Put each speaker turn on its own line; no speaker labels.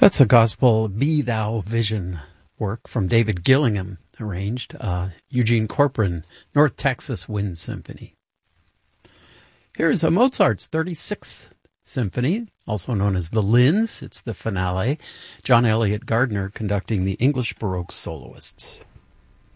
That's a gospel Be Thou Vision work from David Gillingham, arranged, Eugene Corcoran, North Texas Wind Symphony. Here's a Mozart's 36th Symphony, also known as the Linz. It's the finale. John Elliott Gardner conducting the English Baroque soloists.